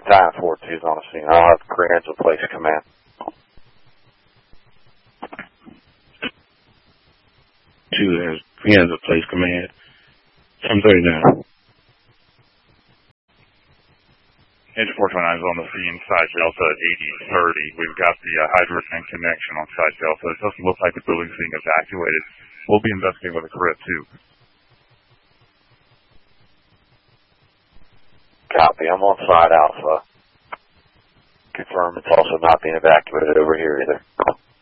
Battalion 42 is on the scene. I'll have Creanza place command. 2 has Creanza place command. 739. Engine 429 is on the scene, side Delta at 8030. We've got the hydrant and connection on side Delta. It doesn't look like the building's being evacuated. We'll be investigating with a Caret 2. Copy. I'm on side Alpha. Confirm it's also not being evacuated over here either.